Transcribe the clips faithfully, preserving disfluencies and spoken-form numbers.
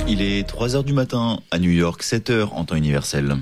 Il est trois heures du matin à New York, sept heures en temps universel.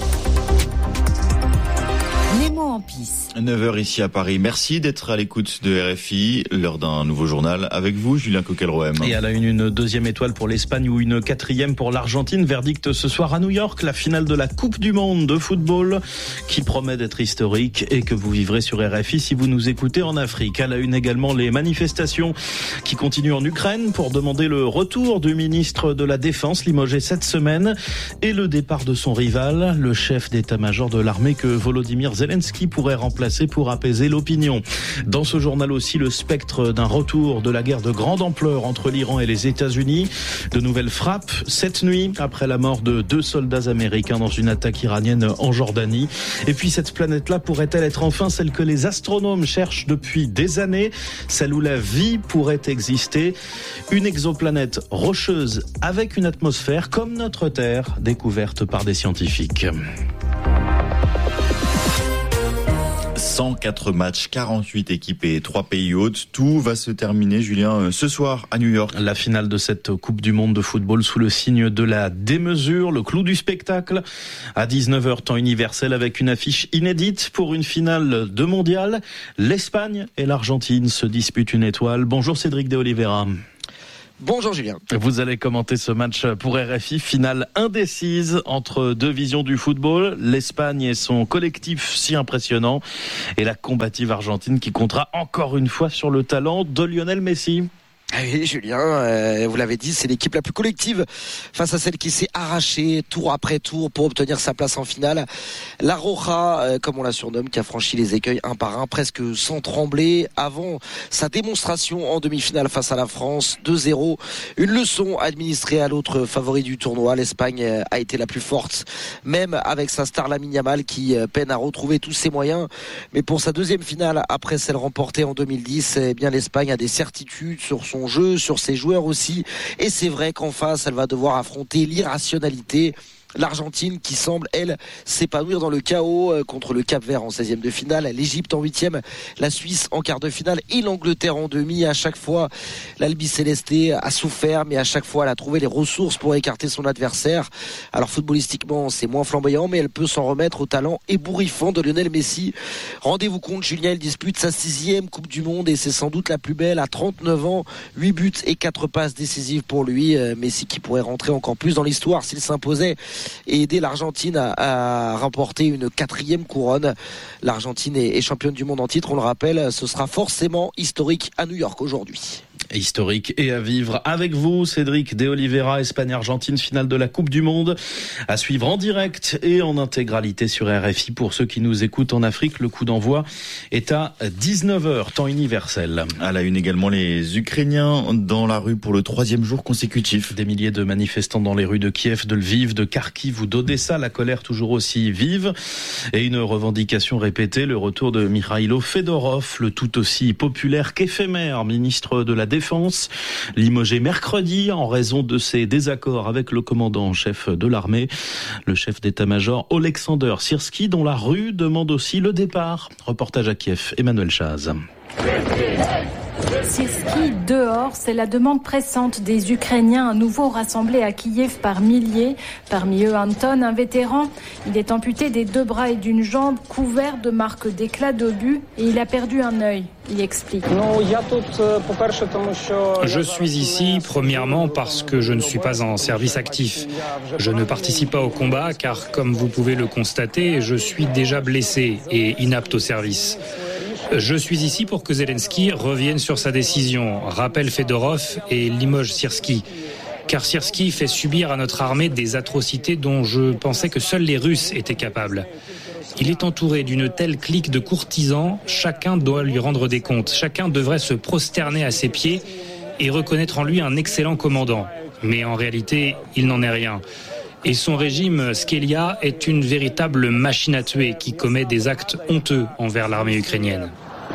neuf heures ici à Paris. Merci d'être à l'écoute de R F I. L'heure d'un nouveau journal avec vous, Julien Coquelroem. Et à la une, une deuxième étoile pour l'Espagne ou une quatrième pour l'Argentine. Verdict ce soir à New York, la finale de la Coupe du Monde de football qui promet d'être historique et que vous vivrez sur R F I si vous nous écoutez en Afrique. À la une également, les manifestations qui continuent en Ukraine pour demander le retour du ministre de la Défense limogé cette semaine et le départ de son rival, le chef d'état-major de l'armée que Volodymyr Zelensky pourrait remplacer pour apaiser l'opinion. Dans ce journal aussi, le spectre d'un retour de la guerre de grande ampleur entre l'Iran et les États-Unis. De nouvelles frappes cette nuit après la mort de deux soldats américains dans une attaque iranienne en Jordanie. Et puis cette planète-là pourrait-elle être enfin celle que les astronomes cherchent depuis des années, celle où la vie pourrait exister, une exoplanète rocheuse avec une atmosphère comme notre Terre, découverte par des scientifiques. cent quatre matchs, quarante-huit équipes et trois pays hôtes. Tout va se terminer, Julien, ce soir à New York. La finale de cette Coupe du Monde de football sous le signe de la démesure, le clou du spectacle. À dix-neuf heures, temps universel, avec une affiche inédite pour une finale de mondial. L'Espagne et l'Argentine se disputent une étoile. Bonjour Cédric de Oliveira. Bonjour Julien. Vous allez commenter ce match pour R F I, finale indécise entre deux visions du football, l'Espagne et son collectif si impressionnant et la combative Argentine qui comptera encore une fois sur le talent de Lionel Messi. Oui, Julien, euh, vous l'avez dit, c'est l'équipe la plus collective face à celle qui s'est arrachée tour après tour pour obtenir sa place en finale. La Roja, euh, comme on la surnomme, qui a franchi les écueils un par un, presque sans trembler, avant sa démonstration en demi-finale face à la France, deux zéro. Une leçon administrée à l'autre favori du tournoi. L'Espagne a été la plus forte, même avec sa star Lamine Yamal qui peine à retrouver tous ses moyens. Mais pour sa deuxième finale, après celle remportée en deux mille dix, eh bien l'Espagne a des certitudes sur son jeu, sur ses joueurs aussi, et c'est vrai qu'en face elle va devoir affronter l'irrationalité. L'Argentine qui semble, elle, s'épanouir dans le chaos contre le Cap-Vert en seizième de finale, l'Égypte en huitième, la Suisse en quart de finale et l'Angleterre en demi. À chaque fois, l'Albiceleste a souffert, mais à chaque fois, elle a trouvé les ressources pour écarter son adversaire. Alors footballistiquement, c'est moins flamboyant, mais elle peut s'en remettre au talent ébouriffant de Lionel Messi. Rendez-vous compte, Julien, il dispute sa sixième Coupe du Monde et c'est sans doute la plus belle à trente-neuf ans. huit buts et quatre passes décisives pour lui. Messi qui pourrait rentrer encore plus dans l'histoire s'il s'imposait et aider l'Argentine à, à remporter une quatrième couronne. L'Argentine est, est championne du monde en titre, on le rappelle, ce sera forcément historique à New York aujourd'hui. Historique et à vivre avec vous, Cédric de Oliveira, Espagne-Argentine, finale de la Coupe du Monde, à suivre en direct et en intégralité sur R F I. Pour ceux qui nous écoutent en Afrique, le coup d'envoi est à dix-neuf heures, temps universel. À la une également, les Ukrainiens dans la rue pour le troisième jour consécutif. Des milliers de manifestants dans les rues de Kiev, de Lviv, de Kharkiv ou d'Odessa, la colère toujours aussi vive et une revendication répétée, le retour de Mikhailo Fedorov, le tout aussi populaire qu'éphémère ministre de la Défense, limogé mercredi en raison de ses désaccords avec le commandant en chef de l'armée, le chef d'état-major Oleksandr Syrski, dont la rue demande aussi le départ. Reportage à Kiev, Emmanuel Chaz. Syrski dehors, c'est la demande pressante des Ukrainiens à nouveau rassemblés à Kiev par milliers. Parmi eux, Anton, un vétéran. Il est amputé des deux bras et d'une jambe, couvert de marques d'éclats d'obus et il a perdu un œil. Il explique. Je suis ici, premièrement, parce que je ne suis pas en service actif. Je ne participe pas au combat car, comme vous pouvez le constater, je suis déjà blessé et inapte au service. Je suis ici pour que Zelensky revienne sur sa décision, rappelle Fedorov et limoge Syrski. Car Syrski fait subir à notre armée des atrocités dont je pensais que seuls les Russes étaient capables. Il est entouré d'une telle clique de courtisans, chacun doit lui rendre des comptes. Chacun devrait se prosterner à ses pieds et reconnaître en lui un excellent commandant. Mais en réalité, il n'en est rien. Et son régime, Skelia, est une véritable machine à tuer qui commet des actes honteux envers l'armée ukrainienne.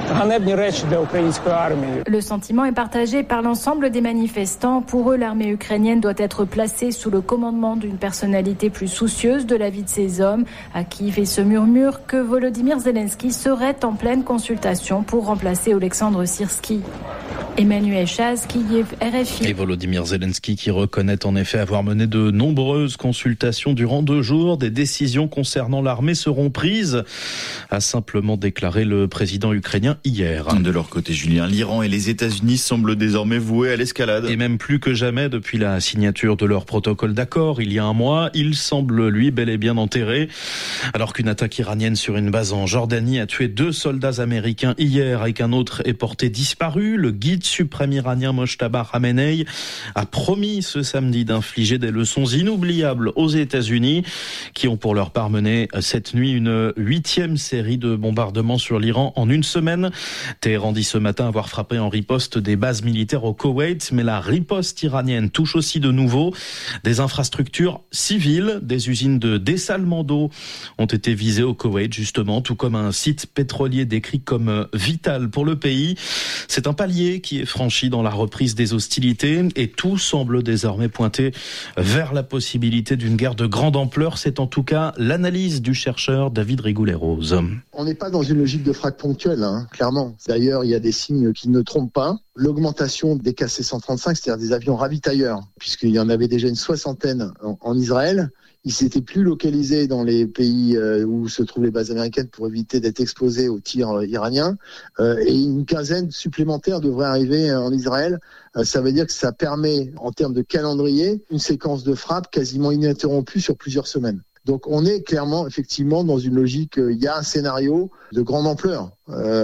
Le sentiment est partagé par l'ensemble des manifestants. Pour eux, l'armée ukrainienne doit être placée sous le commandement d'une personnalité plus soucieuse de la vie de ses hommes. À Kiev, il se murmure que Volodymyr Zelensky serait en pleine consultation pour remplacer Oleksandr Syrski. Emmanuel Chaz, Kiev, R F I. Et Volodymyr Zelensky qui reconnaît en effet avoir mené de nombreuses consultations durant deux jours. Des décisions concernant l'armée seront prises, a simplement déclaré le président ukrainien hier. De leur côté, Julien, l'Iran et les États-Unis semblent désormais voués à l'escalade. Et même plus que jamais depuis la signature de leur protocole d'accord il y a un mois, il semble lui bel et bien enterré. Alors qu'une attaque iranienne sur une base en Jordanie a tué deux soldats américains hier et qu'un autre est porté disparu, le guide suprême iranien Mojtaba Khamenei a promis ce samedi d'infliger des leçons inoubliables aux États-Unis qui ont pour leur part mené cette nuit une huitième série de bombardements sur l'Iran en une semaine. Téhéran dit ce matin avoir frappé en riposte des bases militaires au Koweït, mais la riposte iranienne touche aussi de nouveau des infrastructures civiles. Des usines de dessalement d'eau ont été visées au Koweït justement, tout comme un site pétrolier décrit comme vital pour le pays. C'est un palier qui est franchi dans la reprise des hostilités et tout semble désormais pointer vers la possibilité d'une guerre de grande ampleur. C'est en tout cas l'analyse du chercheur David Rigoulet-Rose. On n'est pas dans une logique de frappe ponctuelle, hein, clairement. D'ailleurs, il y a des signes qui ne trompent pas. L'augmentation des K C cent trente-cinq, c'est-à-dire des avions ravitailleurs, puisqu'il y en avait déjà une soixantaine en, en Israël. Ils s'étaient plus localisés dans les pays où se trouvent les bases américaines pour éviter d'être exposés aux tirs iraniens. Euh, et une quinzaine supplémentaires devraient arriver en Israël. Euh, ça veut dire que ça permet, en termes de calendrier, une séquence de frappe quasiment ininterrompue sur plusieurs semaines. Donc on est clairement, effectivement, dans une logique, il y a un scénario de grande ampleur. Euh,